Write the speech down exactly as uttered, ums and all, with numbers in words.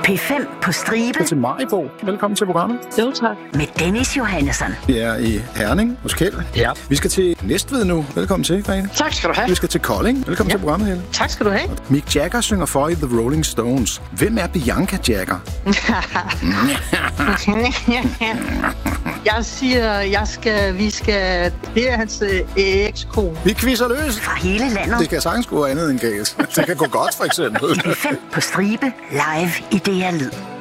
P fem på stribe. Til Maribo. Velkommen til programmet. Jo, tak. Med Dennis Johannesson. Vi er i Herning hos Kjeld. Ja. Vi skal til Næstved nu. Velkommen til, Grete. Tak skal du have. Vi skal til Kolding. Velkommen ja. til programmet, Helle. Tak skal du have. Mick Jagger synger for i The Rolling Stones. Hvem er Bianca Jagger? Jeg siger, jeg skal, vi skal... Det er hans øh, ekskone. Vi quizzer løs. Fra hele landet. Det kan sagtens gå andet end galt. Det kan gå godt, for eksempel. P fem på stribe. Live i D R Lyd.